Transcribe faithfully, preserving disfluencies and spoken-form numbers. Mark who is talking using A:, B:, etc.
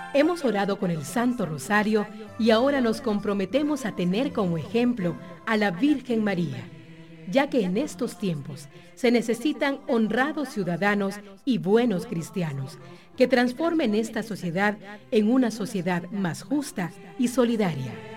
A: Hemos orado con el Santo Rosario y ahora nos comprometemos a tener como ejemplo a la Virgen María, ya que en estos tiempos se necesitan honrados ciudadanos y buenos cristianos que transformen esta sociedad en una sociedad más justa y solidaria.